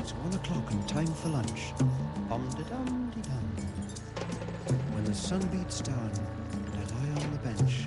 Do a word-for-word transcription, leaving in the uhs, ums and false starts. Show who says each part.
Speaker 1: It's one o'clock and time for lunch. Bum-de-dum-de-dum. When the sun beats down, and I lie on the bench,